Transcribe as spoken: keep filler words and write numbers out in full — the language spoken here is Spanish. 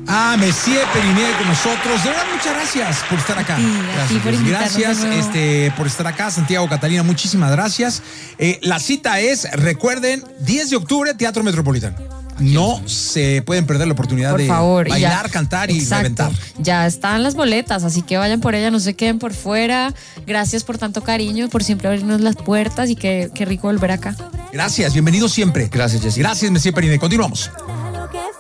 Ah, Messier Periné con nosotros. De verdad, muchas gracias por estar acá. Sí, gracias, por gracias este, por estar acá, Santiago, Catalina, muchísimas gracias. Eh, la cita es, recuerden, diez de octubre, Teatro Metropolitano. No se pueden perder la oportunidad por de favor, bailar, ya, cantar y exacto, reventar. Ya están las boletas, así que vayan por ella, no se queden por fuera. Gracias por tanto cariño, por siempre abrirnos las puertas y qué, qué rico volver acá. Gracias, bienvenido siempre. Gracias, Jessy. Gracias, Messier Periné. Continuamos.